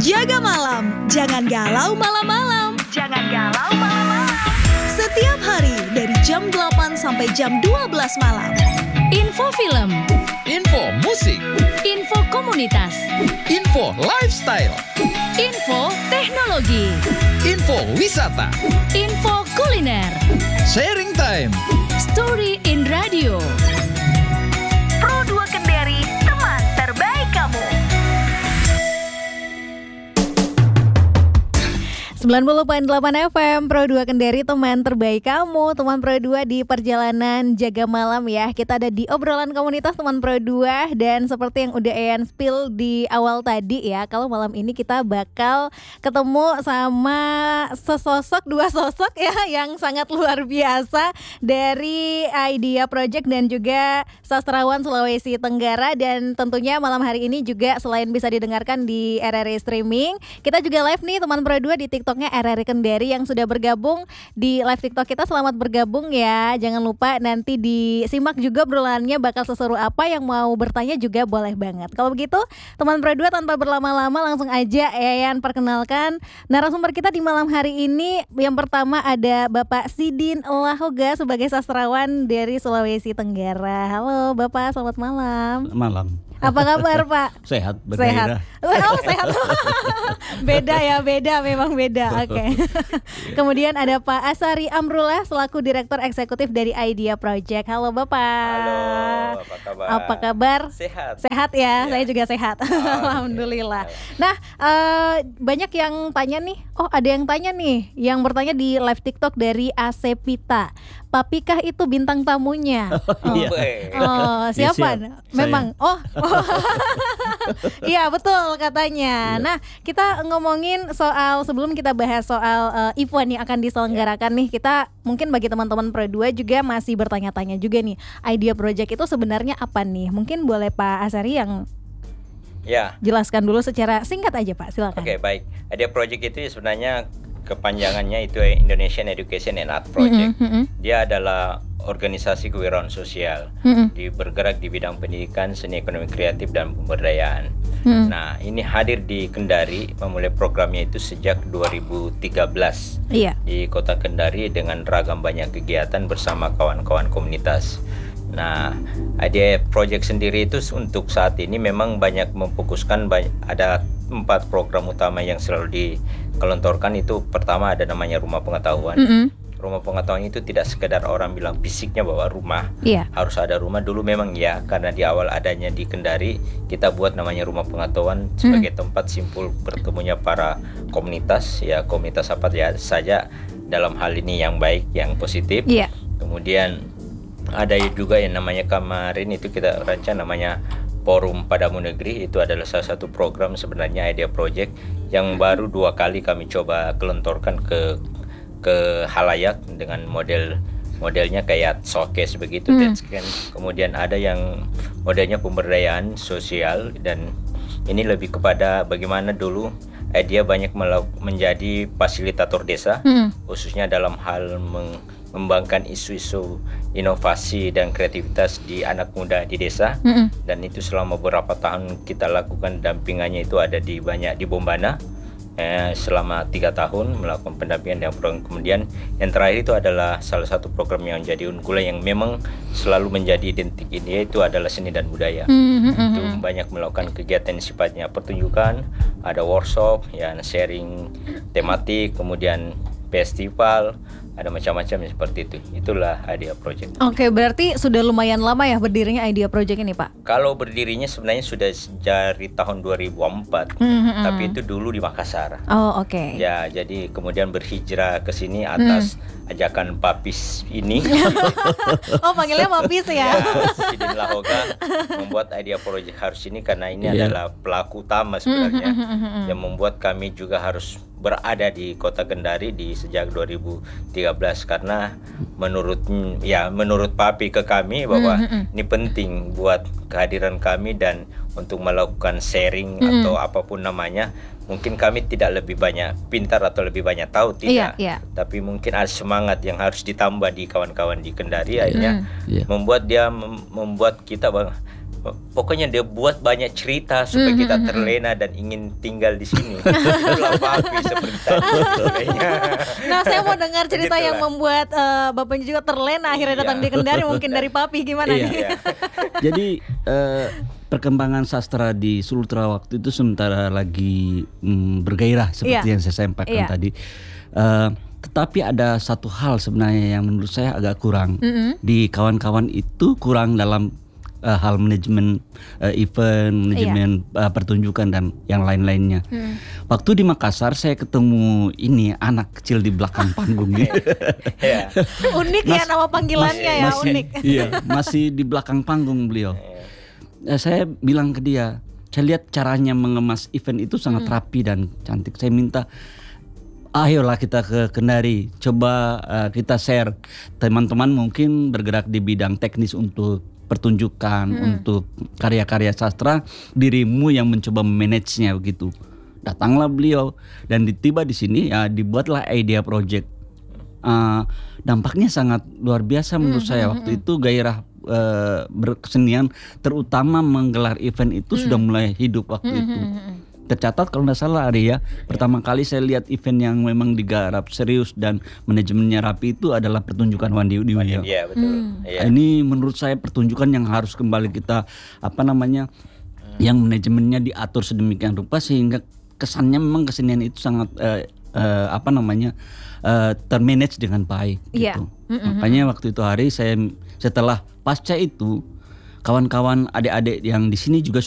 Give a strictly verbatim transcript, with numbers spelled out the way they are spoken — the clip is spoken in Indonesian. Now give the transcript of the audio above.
Jaga malam, jangan galau malam-malam. Jangan galau malam-malam. Setiap hari dari jam delapan sampai jam dua belas malam. Info film, Info musik, info komunitas, info lifestyle, info teknologi, info wisata, info kuliner, sharing time. story in radio. Pro dua Kendari, teman terbaik kamu. sembilan puluh koma delapan F M Pro dua Kendari, teman terbaik kamu. Teman Pro dua di perjalanan jaga malam ya. Kita ada di obrolan komunitas teman Pro dua. Dan seperti yang udah Eyan spill di awal tadi ya, kalau malam ini kita bakal ketemu sama sesosok, dua sosok ya, yang sangat luar biasa dari Idea Project dan juga sastrawan Sulawesi Tenggara. Dan tentunya malam hari ini juga selain bisa didengarkan di R R I Streaming, kita juga live nih teman Pro dua di TikToknya R R I Kendari yang sudah bergabung di live TikTok kita. Selamat bergabung ya. Jangan lupa nanti disimak juga obrolannya bakal seseru apa. Yang mau bertanya juga boleh banget. Kalau begitu teman Pro dua, tanpa berlama-lama langsung aja Eyan perkenalkan narasumber kita di malam hari ini. Yang pertama ada Bapak Sidin Lahoga sebagai sastrawan dari Sulawesi Tenggara. Halo Bapak, selamat malam. Malam. Apa kabar Pak? Sehat, Sehat. bergairah. Oh sehat. Beda ya, beda memang beda. Oke. Okay. Kemudian ada Pak Asari Amrullah selaku Direktur Eksekutif dari Idea Project. Halo Bapak. Halo, apa kabar? Apa kabar? Sehat. Sehat ya, Ya. saya juga sehat. Oh, Alhamdulillah. okay. Nah, uh, banyak yang tanya nih. Oh, ada yang tanya nih, yang bertanya di live TikTok dari Asepita. Papikah itu bintang tamunya? Oh, Iya. oh siapa? Ya, siap. Memang. Oh. Iya betul katanya. Iya. Nah, kita ngomongin soal, sebelum kita bahas soal uh, event yang akan diselenggarakan nih, kita mungkin bagi teman-teman Pro dua juga masih bertanya-tanya juga nih, Idea Project itu sebenarnya apa nih? Mungkin boleh Pak Asari yang Ya, jelaskan dulu secara singkat aja Pak, silakan. oke baik. Idea Project itu ya sebenarnya kepanjangannya itu Indonesian Education and Art Project. Mm-mm, mm-mm. Dia adalah organisasi kewirausahaan sosial. Mm-mm. Di bergerak di bidang pendidikan, seni ekonomi kreatif dan pemberdayaan. Mm. Nah, ini hadir di Kendari, memulai programnya itu sejak dua ribu tiga belas Iya. di Kota Kendari dengan ragam banyak kegiatan bersama kawan-kawan komunitas. Nah, Idea Project sendiri itu untuk saat ini memang banyak memfokuskan banyak, ada empat program utama yang selalu dikelontorkan. Itu pertama ada namanya Rumah Pengetahuan. Mm-mm. Rumah Pengetahuan itu tidak sekedar orang bilang fisiknya bahwa rumah, Iya. harus ada rumah dulu memang ya, karena di awal adanya di Kendari kita buat namanya Rumah Pengetahuan sebagai tempat simpul bertemunya para komunitas ya, komunitas apa ya saja dalam hal ini yang baik, yang positif. Iya. Kemudian ada juga yang namanya kemarin itu kita rancang namanya Forum Padamu Negeri. Itu adalah salah satu program sebenarnya Idea Project yang baru dua kali kami coba kelontorkan ke ke halayak dengan model modelnya kayak showcase begitu. Hmm. Dan sekian. Kemudian ada yang modelnya pemberdayaan sosial, dan ini lebih kepada bagaimana dulu Idea banyak melau- menjadi fasilitator desa, Hmm. khususnya dalam hal meng- mengembangkan isu-isu inovasi dan kreativitas di anak muda di desa. Mm-mm. Dan itu selama beberapa tahun kita lakukan dampingannya, itu ada di banyak di Bombana eh, selama tiga tahun melakukan pendampingan dan program. Kemudian yang terakhir itu adalah salah satu program yang jadi unggulan yang memang selalu menjadi identik ini, yaitu adalah seni dan budaya. Mm-mm. Itu banyak melakukan kegiatan yang sifatnya pertunjukan, ada workshop, ya sharing tematik, kemudian festival, ada macam-macam seperti itu. Itulah Idea Project. Oke, berarti sudah lumayan lama ya berdirinya Idea Project ini Pak? Kalau berdirinya sebenarnya sudah dari tahun dua ribu empat, Mm-mm. tapi itu dulu di Makassar. Oh oke. Ya, jadi kemudian berhijrah ke sini atas ajakan Papis ini. Oh panggilnya Papis ya? Ya, Sidin Lahoga membuat Idea Project harus ini karena ini Iya. adalah pelaku utama sebenarnya yang membuat kami juga harus berada di Kota Kendari di sejak dua ribu tiga belas, karena menurut ya menurut Papi ke kami bahwa ini penting buat kehadiran kami dan untuk melakukan sharing atau apapun namanya. Mungkin kami tidak lebih banyak pintar atau lebih banyak tahu, tidak. Iya, iya. Tapi mungkin ada semangat yang harus ditambah di kawan-kawan di Kendari, akhirnya Iya. membuat dia mem- membuat kita bang- pokoknya dia buat banyak cerita supaya kita terlena dan ingin tinggal di sini. Itulah Papi seperti tadi. Nah, saya mau dengar cerita yang Begitulah. membuat uh, bapaknya juga terlena akhirnya Iya. datang di Kendari, mungkin dari Papi gimana Iya. nih? Iya. Jadi eh, perkembangan sastra di Sultra waktu itu sementara lagi mm, bergairah seperti Iya. yang saya sampaikan Iya. tadi. Eh, tetapi ada satu hal sebenarnya yang menurut saya agak kurang di kawan-kawan itu, kurang dalam eh, hal manajemen eh, event, manajemen eh, pertunjukan dan yang lain-lainnya. Waktu di Makassar saya ketemu ini anak kecil di belakang panggung gitu. Iya. Unik ya nama panggilannya ya, masih, unik. Iya, masih di belakang panggung beliau. Eh, saya bilang ke dia, saya lihat caranya mengemas event itu sangat rapi dan cantik. Saya minta, ayolah kita ke Kendari, coba eh, kita share. Teman-teman mungkin bergerak di bidang teknis untuk pertunjukan, untuk karya-karya sastra, dirimu yang mencoba memanagenya begitu. Datanglah beliau dan tiba di sini ya dibuatlah idea project. Uh, dampaknya sangat luar biasa menurut saya. Waktu itu gairah uh, berkesenian, terutama menggelar event itu sudah mulai hidup waktu itu. Tercatat kalau nggak salah Ari ya, pertama kali saya lihat event yang memang digarap serius dan manajemennya rapi itu adalah pertunjukan Wandi Udiwi ya. Iya, betul. Iya. Ini menurut saya pertunjukan yang harus kembali kita apa namanya, yang manajemennya diatur sedemikian rupa sehingga kesannya memang kesenian itu sangat eh, eh, apa namanya eh, termanage dengan baik Iya. gitu. Makanya waktu itu Hari saya setelah pasca itu kawan-kawan adik-adik yang di sini juga